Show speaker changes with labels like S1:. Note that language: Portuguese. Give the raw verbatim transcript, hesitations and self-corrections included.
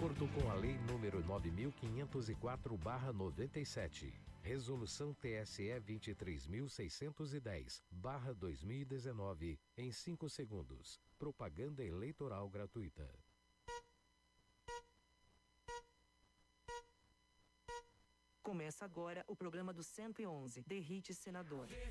S1: acordo com a Lei número nove mil quinhentos e quatro barra noventa e sete, Resolução T S E vinte e três mil seiscentos e dez barra dois mil e dezenove, em cinco segundos. Propaganda eleitoral gratuita.
S2: Começa agora o programa do cento e onze, The Hit Senador.